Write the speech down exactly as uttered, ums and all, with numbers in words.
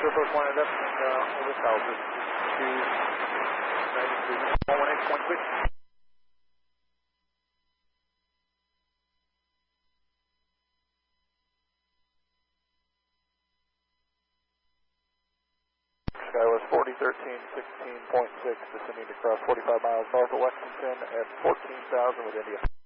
Surface lined up and uh, over south to ninety-three, one one eight point six. Skywest forty thirteen sixteen point six, descending across forty-five miles north of Lexington at fourteen thousand with India.